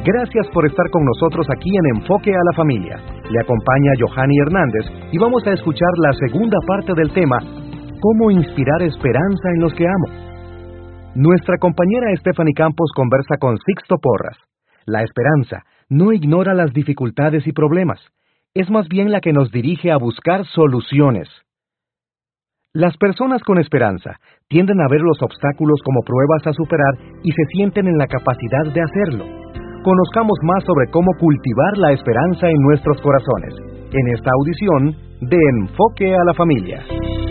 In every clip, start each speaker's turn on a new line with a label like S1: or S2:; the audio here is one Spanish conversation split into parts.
S1: Gracias por estar con nosotros aquí en Enfoque a la Familia. Le acompaña Johanny Hernández y vamos a escuchar la segunda parte del tema, ¿cómo inspirar esperanza en los que amo? Nuestra compañera Stephanie Campos conversa con Sixto Porras. La esperanza no ignora las dificultades y problemas, es más bien la que nos dirige a buscar soluciones. Las personas con esperanza tienden a ver los obstáculos como pruebas a superar y se sienten en la capacidad de hacerlo. Conozcamos más sobre cómo cultivar la esperanza en nuestros corazones, en esta audición de Enfoque a la Familia.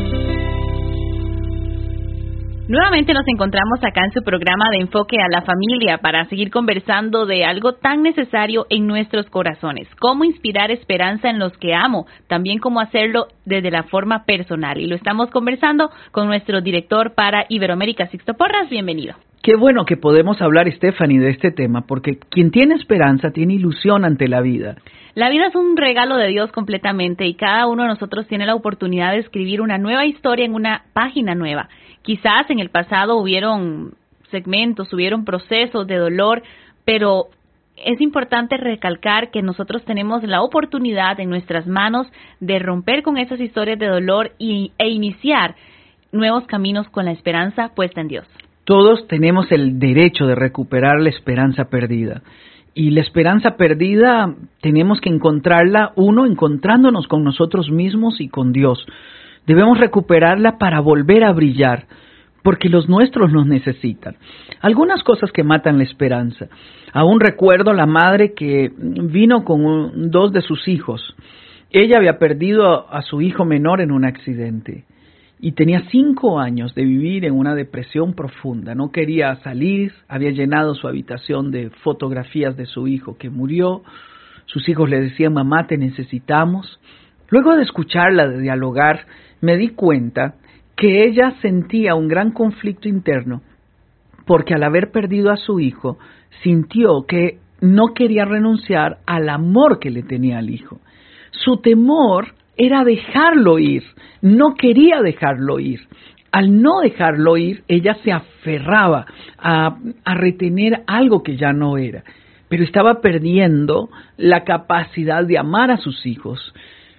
S2: Nuevamente nos encontramos acá en su programa de Enfoque a la Familia para seguir conversando de algo tan necesario en nuestros corazones. Cómo inspirar esperanza en los que amo, también cómo hacerlo desde la forma personal. Y lo estamos conversando con nuestro director para Iberoamérica, Sixto Porras. Bienvenido.
S3: Qué bueno que podemos hablar, Stephanie, de este tema, porque quien tiene esperanza tiene ilusión ante la vida.
S2: La vida es un regalo de Dios completamente y cada uno de nosotros tiene la oportunidad de escribir una nueva historia en una página nueva. Quizás en el pasado hubieron segmentos, hubieron procesos de dolor, pero es importante recalcar que nosotros tenemos la oportunidad en nuestras manos de romper con esas historias de dolor e iniciar nuevos caminos con la esperanza puesta en Dios.
S3: Todos tenemos el derecho de recuperar la esperanza perdida. Y la esperanza perdida tenemos que encontrarla, encontrándonos con nosotros mismos y con Dios. Debemos recuperarla para volver a brillar, porque los nuestros nos necesitan. Algunas cosas que matan la esperanza. Aún recuerdo la madre que vino con dos de sus hijos. Ella había perdido a su hijo menor en un accidente. Y tenía 5 años de vivir en una depresión profunda. No quería salir, había llenado su habitación de fotografías de su hijo que murió. Sus hijos le decían, mamá, te necesitamos. Luego de escucharla, de dialogar, me di cuenta que ella sentía un gran conflicto interno, porque al haber perdido a su hijo, sintió que no quería renunciar al amor que le tenía al hijo. Su temor era dejarlo ir, no quería dejarlo ir. Al no dejarlo ir, ella se aferraba a retener algo que ya no era, pero estaba perdiendo la capacidad de amar a sus hijos.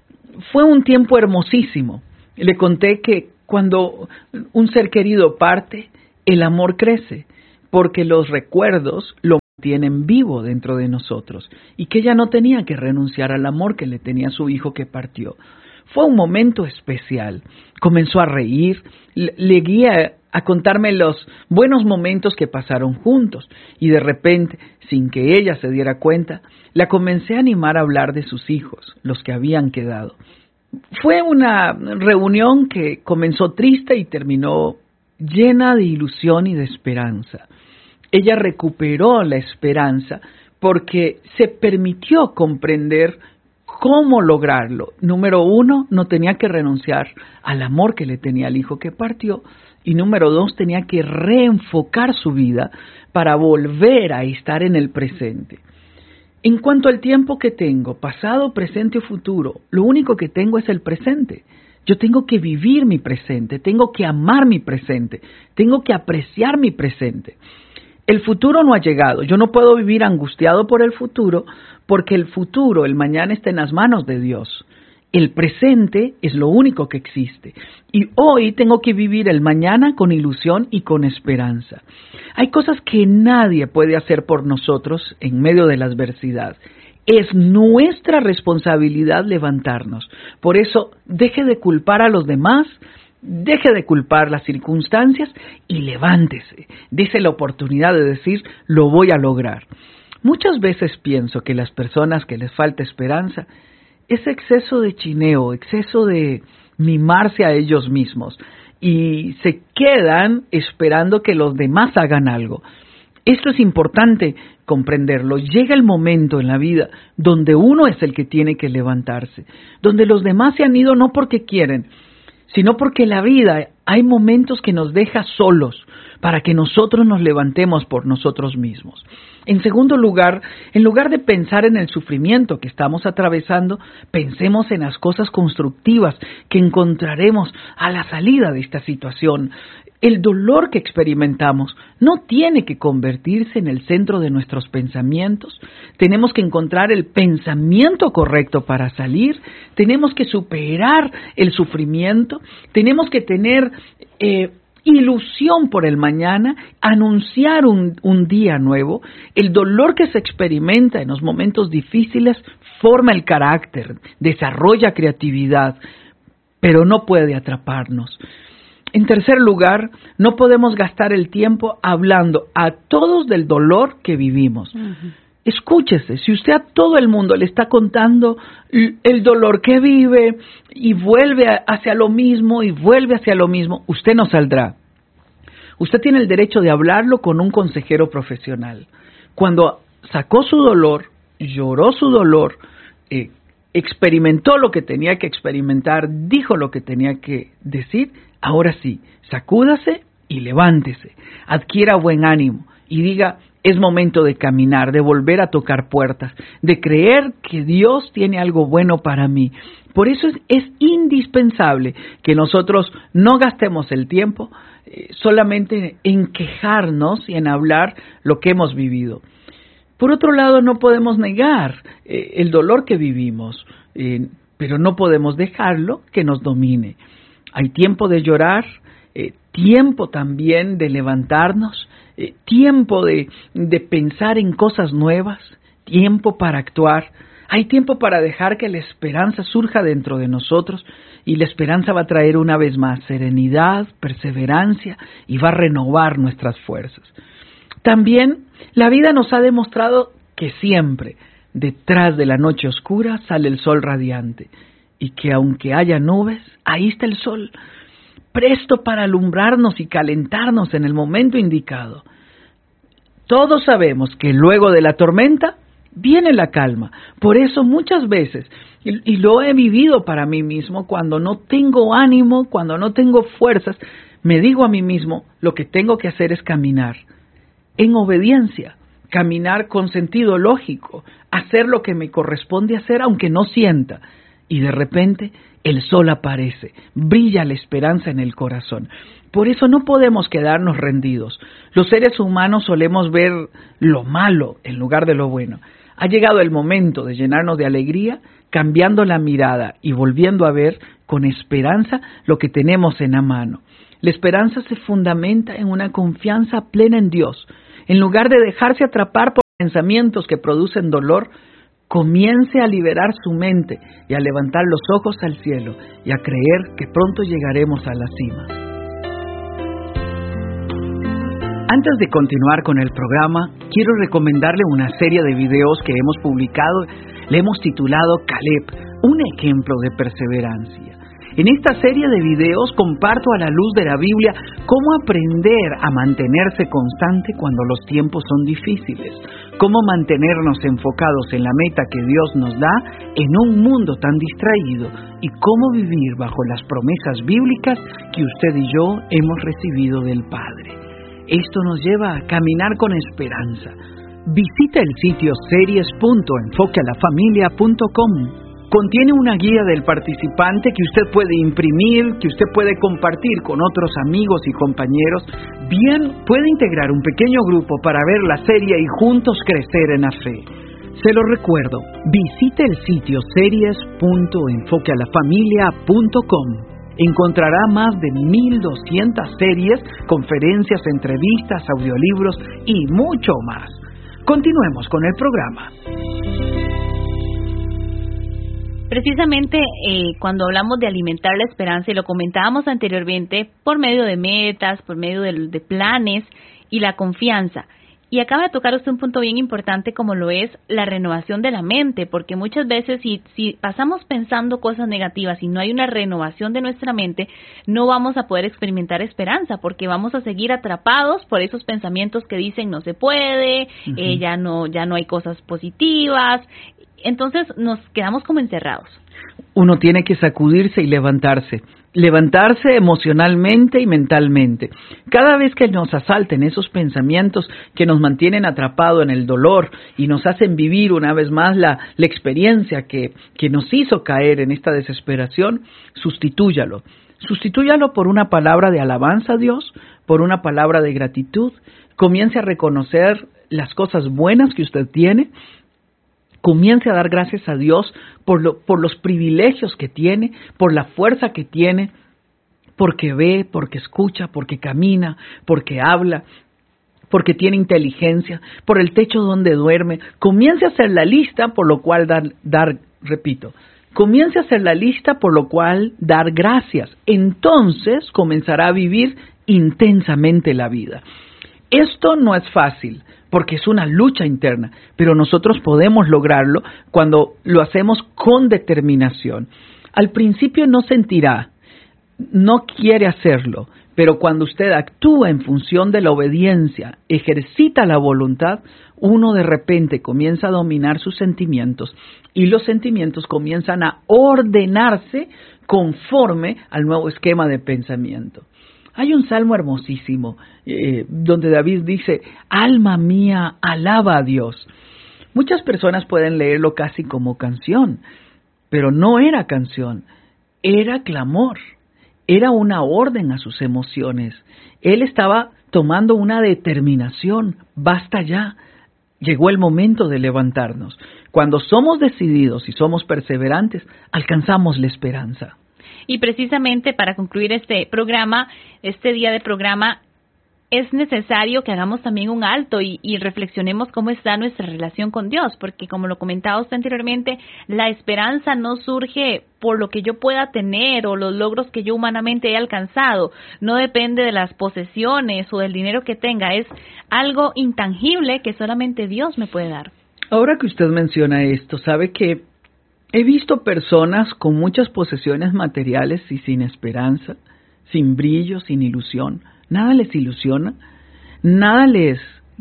S3: Fue un tiempo hermosísimo. Le conté que cuando un ser querido parte, el amor crece, porque los recuerdos lo mantienen vivo dentro de nosotros, y que ella no tenía que renunciar al amor que le tenía a su hijo que partió. Fue un momento especial. Comenzó a reír, le guía a contarme los buenos momentos que pasaron juntos, y de repente, sin que ella se diera cuenta, la comencé a animar a hablar de sus hijos, los que habían quedado. Fue una reunión que comenzó triste y terminó llena de ilusión y de esperanza. Ella recuperó la esperanza porque se permitió comprender cómo lograrlo. Número 1, no tenía que renunciar al amor que le tenía al hijo que partió. Y número 2, tenía que reenfocar su vida para volver a estar en el presente. En cuanto al tiempo que tengo, pasado, presente o futuro, lo único que tengo es el presente. Yo tengo que vivir mi presente, tengo que amar mi presente, tengo que apreciar mi presente. El futuro no ha llegado, yo no puedo vivir angustiado por el futuro, porque el futuro, el mañana está en las manos de Dios. El presente es lo único que existe. Y hoy tengo que vivir el mañana con ilusión y con esperanza. Hay cosas que nadie puede hacer por nosotros en medio de la adversidad. Es nuestra responsabilidad levantarnos. Por eso, deje de culpar a los demás, deje de culpar las circunstancias y levántese. Dese la oportunidad de decir, lo voy a lograr. Muchas veces pienso que las personas que les falta esperanza es exceso de chineo, exceso de mimarse a ellos mismos y se quedan esperando que los demás hagan algo. Esto es importante comprenderlo. Llega el momento en la vida donde uno es el que tiene que levantarse, donde los demás se han ido no porque quieren, sino porque la vida hay momentos que nos deja solos para que nosotros nos levantemos por nosotros mismos. En segundo lugar, en lugar de pensar en el sufrimiento que estamos atravesando, pensemos en las cosas constructivas que encontraremos a la salida de esta situación. El dolor que experimentamos no tiene que convertirse en el centro de nuestros pensamientos. Tenemos que encontrar el pensamiento correcto para salir, tenemos que superar el sufrimiento, tenemos que tener ilusión por el mañana, anunciar un día nuevo. El dolor que se experimenta en los momentos difíciles forma el carácter, desarrolla creatividad, pero no puede atraparnos. En tercer lugar, no podemos gastar el tiempo hablando a todos del dolor que vivimos. Uh-huh. Escúchese, si usted a todo el mundo le está contando el dolor que vive y vuelve hacia lo mismo y vuelve hacia lo mismo, usted no saldrá. Usted tiene el derecho de hablarlo con un consejero profesional. Cuando sacó su dolor, lloró su dolor, experimentó lo que tenía que experimentar, dijo lo que tenía que decir, ahora sí, sacúdase y levántese, adquiera buen ánimo y diga: es momento de caminar, de volver a tocar puertas, de creer que Dios tiene algo bueno para mí. Por eso es indispensable que nosotros no gastemos el tiempo solamente en quejarnos y en hablar lo que hemos vivido. Por otro lado, no podemos negar el dolor que vivimos, pero no podemos dejarlo que nos domine. Hay tiempo de llorar, tiempo también de levantarnos, tiempo de pensar en cosas nuevas, tiempo para actuar. Hay tiempo para dejar que la esperanza surja dentro de nosotros, y la esperanza va a traer una vez más serenidad, perseverancia, y va a renovar nuestras fuerzas. También la vida nos ha demostrado que siempre detrás de la noche oscura sale el sol radiante, y que aunque haya nubes, ahí está el sol, presto para alumbrarnos y calentarnos en el momento indicado. Todos sabemos que luego de la tormenta viene la calma. Por eso muchas veces, y lo he vivido para mí mismo, cuando no tengo ánimo, cuando no tengo fuerzas, me digo a mí mismo: lo que tengo que hacer es caminar en obediencia, caminar con sentido lógico, hacer lo que me corresponde hacer aunque no sienta. Y de repente el sol aparece, brilla la esperanza en el corazón. Por eso no podemos quedarnos rendidos. Los seres humanos solemos ver lo malo en lugar de lo bueno. Ha llegado el momento de llenarnos de alegría, cambiando la mirada y volviendo a ver con esperanza lo que tenemos en la mano. La esperanza se fundamenta en una confianza plena en Dios. En lugar de dejarse atrapar por pensamientos que producen dolor, comience a liberar su mente y a levantar los ojos al cielo y a creer que pronto llegaremos a la cima. Antes de continuar con el programa, quiero recomendarle una serie de videos que hemos publicado. Le hemos titulado Caleb, un ejemplo de perseverancia. En esta serie de videos comparto a la luz de la Biblia cómo aprender a mantenerse constante cuando los tiempos son difíciles, cómo mantenernos enfocados en la meta que Dios nos da en un mundo tan distraído y cómo vivir bajo las promesas bíblicas que usted y yo hemos recibido del Padre. Esto nos lleva a caminar con esperanza. Visita el sitio series.enfoquealafamilia.com. Contiene una guía del participante que usted puede imprimir, que usted puede compartir con otros amigos y compañeros. Bien, puede integrar un pequeño grupo para ver la serie y juntos crecer en la fe. Se lo recuerdo, visite el sitio series.enfoquealafamilia.com. Encontrará más de 1,200 series, conferencias, entrevistas, audiolibros y mucho más. Continuemos con el programa.
S2: Precisamente cuando hablamos de alimentar la esperanza, y lo comentábamos anteriormente, por medio de metas, por medio de planes y la confianza. Y acaba de tocar usted un punto bien importante como lo es la renovación de la mente, porque muchas veces si pasamos pensando cosas negativas y no hay una renovación de nuestra mente, no vamos a poder experimentar esperanza, porque vamos a seguir atrapados por esos pensamientos que dicen no se puede, ya no hay cosas positivas. Entonces nos quedamos como encerrados.
S3: Uno tiene que sacudirse y levantarse emocionalmente y mentalmente. Cada vez que nos asalten esos pensamientos que nos mantienen atrapados en el dolor y nos hacen vivir una vez más la experiencia que nos hizo caer en esta desesperación, sustitúyalo por una palabra de alabanza a Dios, por una palabra de gratitud, Comience a reconocer las cosas buenas que usted tiene. Comience a dar gracias a Dios por los privilegios que tiene, por la fuerza que tiene, porque ve, porque escucha, porque camina, porque habla, porque tiene inteligencia, por el techo donde duerme. Comience a hacer la lista, por lo cual comience a hacer la lista por lo cual dar gracias. Entonces comenzará a vivir intensamente la vida. Esto no es fácil, porque es una lucha interna, pero nosotros podemos lograrlo cuando lo hacemos con determinación. Al principio no sentirá, no quiere hacerlo, pero cuando usted actúa en función de la obediencia, ejercita la voluntad, uno de repente comienza a dominar sus sentimientos y los sentimientos comienzan a ordenarse conforme al nuevo esquema de pensamiento. Hay un salmo hermosísimo donde David dice, alma mía, alaba a Dios. Muchas personas pueden leerlo casi como canción, pero no era canción, era clamor, era una orden a sus emociones. Él estaba tomando una determinación, basta ya, llegó el momento de levantarnos. Cuando somos decididos y somos perseverantes, alcanzamos la esperanza.
S2: Y precisamente para concluir este día de programa, es necesario que hagamos también un alto y reflexionemos cómo está nuestra relación con Dios, porque como lo comentaba usted anteriormente, la esperanza no surge por lo que yo pueda tener o los logros que yo humanamente he alcanzado, no depende de las posesiones o del dinero que tenga, es algo intangible que solamente Dios me puede dar.
S3: Ahora que usted menciona esto, sabe que he visto personas con muchas posesiones materiales y sin esperanza, sin brillo, sin ilusión. Nada les ilusiona, nada les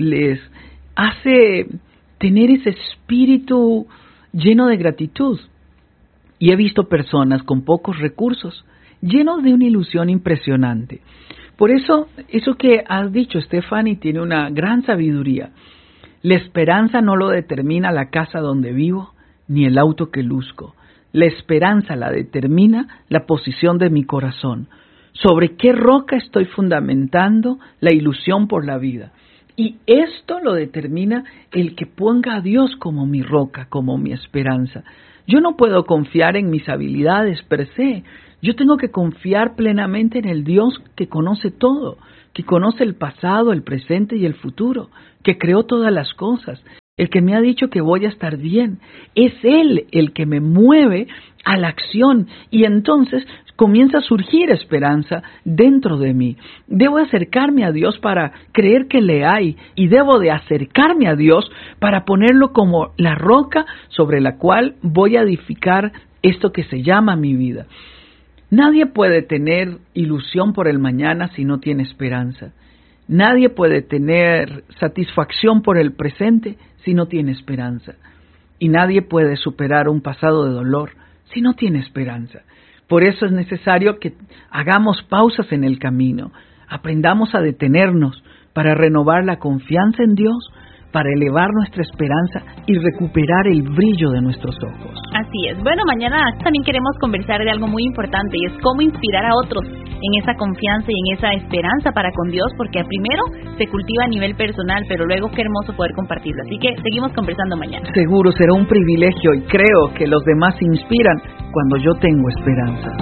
S3: hace tener ese espíritu lleno de gratitud. Y he visto personas con pocos recursos, llenos de una ilusión impresionante. Por eso que has dicho, Stephanie, tiene una gran sabiduría. La esperanza no lo determina la casa donde vivo, ni el auto que luzco. La esperanza la determina la posición de mi corazón. ¿Sobre qué roca estoy fundamentando la ilusión por la vida? Y esto lo determina el que ponga a Dios como mi roca, como mi esperanza. Yo no puedo confiar en mis habilidades per se. Yo tengo que confiar plenamente en el Dios que conoce todo, que conoce el pasado, el presente y el futuro, que creó todas las cosas. El que me ha dicho que voy a estar bien, es Él el que me mueve a la acción y entonces comienza a surgir esperanza dentro de mí. Debo acercarme a Dios para creer que le hay y debo de acercarme a Dios para ponerlo como la roca sobre la cual voy a edificar esto que se llama mi vida. Nadie puede tener ilusión por el mañana si no tiene esperanza. Nadie puede tener satisfacción por el presente si no tiene esperanza. Y nadie puede superar un pasado de dolor si no tiene esperanza. Por eso es necesario que hagamos pausas en el camino, aprendamos a detenernos para renovar la confianza en Dios, para elevar nuestra esperanza y recuperar el brillo de nuestros ojos.
S2: Así es. Bueno, mañana también queremos conversar de algo muy importante y es cómo inspirar a otros en esa confianza y en esa esperanza para con Dios, porque primero se cultiva a nivel personal, pero luego qué hermoso poder compartirlo. Así que seguimos conversando mañana.
S3: Seguro será un privilegio y creo que los demás se inspiran cuando yo tengo esperanza.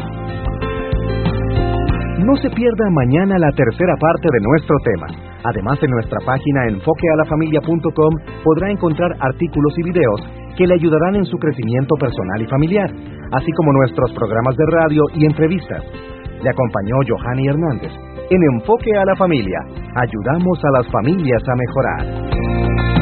S1: No se pierda mañana la tercera parte de nuestro tema. Además, en nuestra página enfoquealafamilia.com podrá encontrar artículos y videos que le ayudarán en su crecimiento personal y familiar, así como nuestros programas de radio y entrevistas. Le acompañó Johanny Hernández. En Enfoque a la Familia, ayudamos a las familias a mejorar.